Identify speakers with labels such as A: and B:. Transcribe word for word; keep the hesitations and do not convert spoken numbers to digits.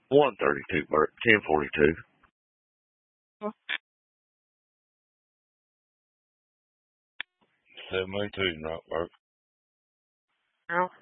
A: one thirty-two, Bert. ten forty-two. seven eighteen, right, Bert?
B: Yeah.